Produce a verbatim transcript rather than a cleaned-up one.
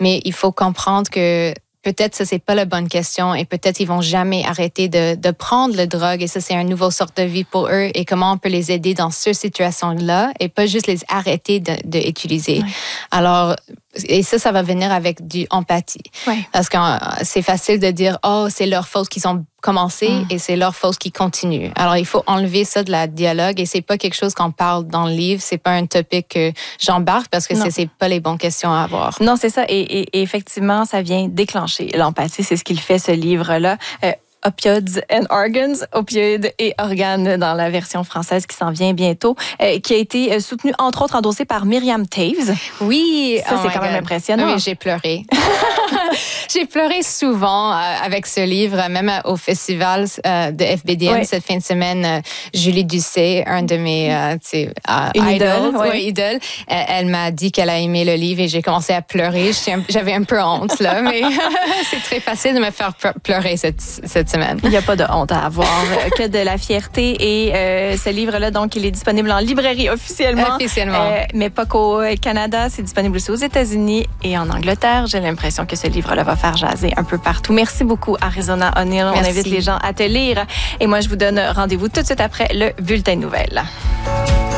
mais il faut comprendre que peut-être ça, c'est pas la bonne question et peut-être ils vont jamais arrêter de, de prendre le drogue et ça, c'est une nouvelle sorte de vie pour eux et comment on peut les aider dans cette situation-là et pas juste les arrêter de, de utiliser. Ouais. Alors, et ça, ça va venir avec du empathie. Ouais. Parce que c'est facile de dire, oh, c'est leur faute qu'ils ont commencé mm. et c'est leur faute qu'ils continuent. Alors, il faut enlever ça de la dialogue et c'est pas quelque chose qu'on parle dans le livre. C'est pas un topic que j'embarque parce que c'est, c'est pas les bonnes questions à avoir. Non, c'est ça. Et, et, et effectivement, ça vient déclencher l'empathie. C'est ce qu'il fait, ce livre-là. Euh, Opioids and Organs, opioïdes et organes dans la version française qui s'en vient bientôt, euh, qui a été soutenue entre autres endossée par Myriam Toews. Oui, ça oh c'est quand God. même impressionnant. Oui, j'ai pleuré. J'ai pleuré souvent euh, avec ce livre, même au festival euh, de F B D M oui. cette fin de semaine. Euh, Julie Doucet, un de mes euh, euh, idoles, idole, oui. ouais, idole, elle, elle m'a dit qu'elle a aimé le livre et j'ai commencé à pleurer. J'avais un peu honte là, mais c'est très facile de me faire pleurer cette cette semaine. Il n'y a pas de honte à avoir, que de la fierté. Et euh, ce livre-là, donc, il est disponible en librairie officiellement. Officiellement. Euh, mais pas qu'au Canada. C'est disponible aussi aux États-Unis et en Angleterre. J'ai l'impression que ce livre-là va faire jaser un peu partout. Merci beaucoup, Arizona O'Neill. On invite les gens à te lire. Et moi, je vous donne rendez-vous tout de suite après le Bulletin de nouvelles.